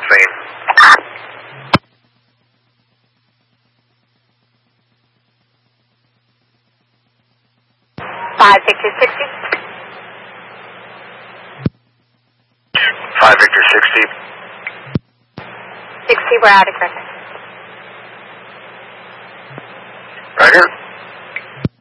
same. 5 Victor 60. 5 Victor 60. 60, we're out of Griffin. Right here.